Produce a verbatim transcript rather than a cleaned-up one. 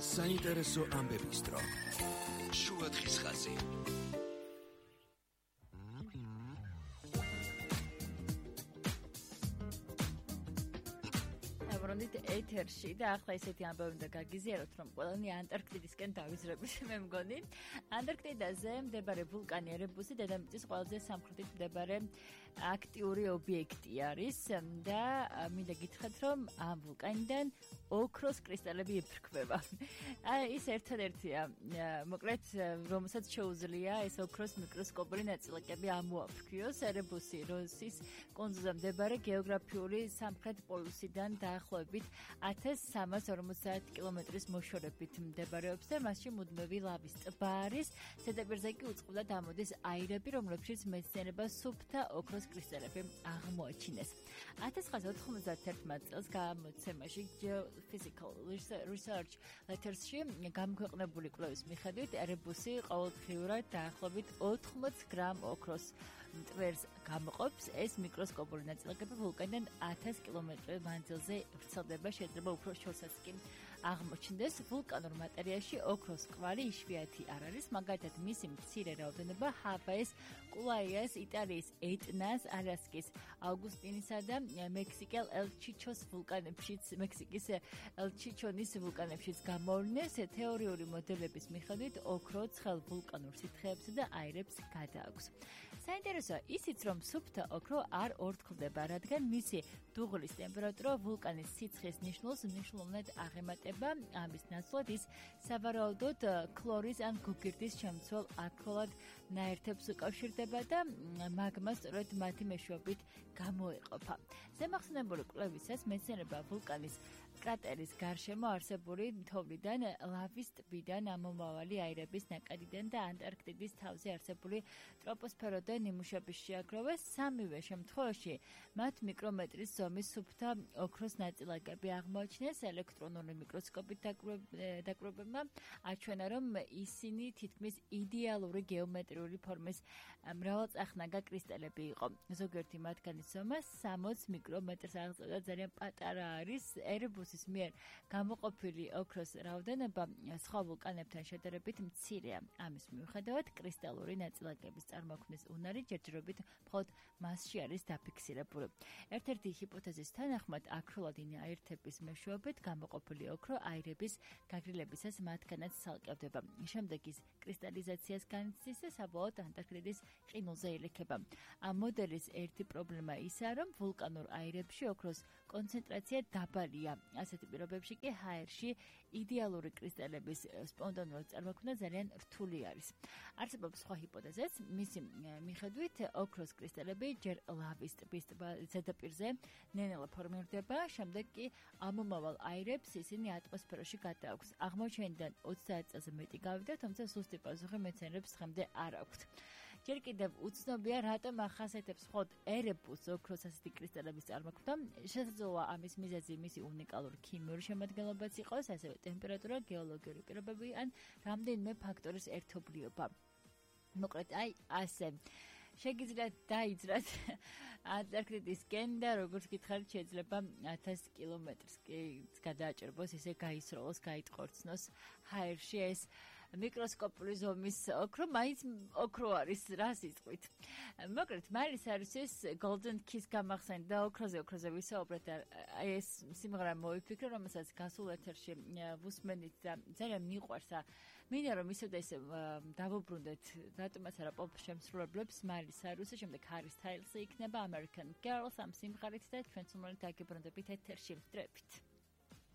საინტერესო ამბების დრო. შუა დღის ხაზი. ბრონდით ეთერში და ახლა ისეთი ამბავი უნდა გაგიზიაროთ, რომ ყველანი ანტარქტიდისკენ დავიზრებით, მე მგონი. ანტარქტიდაზე მდებარე ვულკანი ერებუსი დედამიწის ყველაზე სამხრეთით მდებარე აქტიური ობიექტი არის და მინდა გითხრათ, რომ ამ ვულკანიდან ოქროს კრისტალები იფრქვება. ის ერთადერთია, მოკლედ, რომელსაც შეუძლია ეს ოქროს მიკროსკოპული ნაწილაკები ამოაფრქვიოს ერებუსი როსის კუნძულზე მდებარეობს გეოგრაფიული სამხრეთ პოლუსიდან დაახლოებით ათას სამას ორმოცდაათ კილომეტრის მოშორებით მდებარეობს და მასში მუდმივი ლავის ტბა არის. ზედაპირზე კი უწყლოდ ამოდის აირები, რომლებშიც მეცნიერება სუფთა ოქროს კრისტალები აღმოაჩინეს. ათას ცხრაასა ოთხმოცდაათი წელს გამოცემაში Geophysical Research Letters-ში გამოქვეყნებული კვლევის მიხედვით ერებუსი ყოველდღიურად დაახლოებით ოთხმოც გრამ ოქროს მტვერს გამოყოფს. ეს მიკროსკოპული ნაწილაკები ვულკანიდან ათას კილომეტრის მანძილზე ვრცელდება, შეიძლება უფრო შორსაც კი აღმოჩნდეს. ვულკანურ მატერიაში ოქროს კვალი იშვიათი არ არის, მაგალითად მისი მცირე რაოდენობა ჰავაის, კულაიას, იტალიის ეტნას, ალასკის ავგუსტინისა და მექსიკის ელ-ჩიჩოს ვულკანებშიც, მექსიკის ელ-ჩიჩონის ვულკანებშიც გამოვლინეს. თეორიული მოდელების მიხედვით ოქრო ცხელ ვულკანურ სითხეებს და აირებს გადააქვს. საინტერესოა ისიც, რომ სუფთა ოქრო არ ორთქლდება, რადგან მისი დუღლის ტემპერატურა ვულკანის სიცხეს ნიშნულს მნიშვნელოვნად აღემატება. ამის ნაცვლად ის სავარაუდოდ ქლორის ან გოგირდის შემცველ ალკოჰოლად ნაერთებს უკავშირდება და მაგმა სწორედ მათი მეშვეობით გამოეყოფა. ზემოხსენებული კვლევისას მეცნიერება ვულკანის კრატერის გარშემო არსებული თოვლიდან, ლავის ტბიდან, ამომავალი აირების ნაკადიდან და ანტარქტიდის თავზე არსებული ტროპოსფეროდან ნიმუშების შეაგროვეს. სამივე შემთხვევაში მათ მიკრომეტრის ზომის სუფთა ოქროს ნაწილაკები აღმოაჩინეს. ელექტრონული მიკროსკოპით დაკვირვებებმა აჩვენა, რომ ისინი თითქმის იდეალური გეომეტრიული ფორმის მრავალწახნაგა კრისტალები იყო. ზოგიერთი მათგანის ზომა სამოც მიკრომეტრს აღწევდა, ძალიან პატარა არის. ერებუსის მიერ გამოყოფილი ოქროს რაოდენობა სხვა ვულკანებთან შედარებით მცირეა. ამის მიუხედავად კრისტალური ნაწილაკების წარმოქმნის უნარი ჯერჯერობით მხოლოდ მასში არის დაფიქსირებული. ერთ-ერთი ჰიპოთეზის თანახმად აქროლადინი აირთების მეშვეობით გამოყოფილი ოქრო აირების გაგრილებისას მათგანაც ცალკევდება. შემდეგ ის კრისტალიზაციას განიცდის და საბოლოოდ ანტარქტიდის ყინულზე ილექება. ამ მოდელის ერთი პრობლემა ისაა, რომ ვულკანურ აირებში ოქროს კონცენტრაცია დაბალია. ასეთი პირობებში კი ჰაერში იდეალური კრისტალების სპონტანურად წარმოქმნა ძალიან რთული არის. არსებობს სხვა ჰიპოთეზაც, მისი მიხედვით ოქროს კრისტალები ჯერ ლავის ტბის ზედაპირზე ნელ-ნელა ფორმირდება, შემდეგ კი ამომავალ აირებს ისინი ატმოსფეროში გადააქვს. აღმოჩენიდან ოცდაათ წელზე მეტი გავიდა, თუმცა ზუსტი პასუხი მეცნიერებს დღემდე არ აქვთ. ჯერ კიდევ უცნობია, რატომ ახასიათებს მხოლოდ ერებუს ოქროს ასეთი კრისტალების წარმოქმნა. შესაძლოა ამის მიზეზი მისი უნიკალური ქიმიური შემადგენლობაც იყოს, ასევე ტემპერატურა, გეოლოგიური პირობები ან რამდენიმე ფაქტორის ერთობლიობა. მოკლედ, აი ასე. შეგიძლიათ დაიძრათ ანტარქტიდისკენ და როგორც გითხარით, შეიძლება ათას კილომეტრს გადააჭერბოს, ისე გაისროლოს, გაიტყორცნოს ჰაერში ეს მიკროსკოპული ზომის ოქრო, მაინც ოქრო არის, რას იტყვით. მოკლედ, მაილის საერისის Golden Kiss გამახსენდა და ოქროზე ოქროზე ვისაუბრეთ და ეს სიმღერა მოვიფიქრე, რომელსაც გასულ ეთერში ვუსმენით და ძალიან მიყვარს. მინდა რომ ისევ და ისევ დავუბრუნდეთ, რატომაც არა პოპ შემსრულებლებს მაილის საერისი, შემდეგ ჰარი სტაილსი იქნება American Girls ამ სიმღერით და ჩვენ სულ დაგიბრუნდებით ეთერში. დროებით.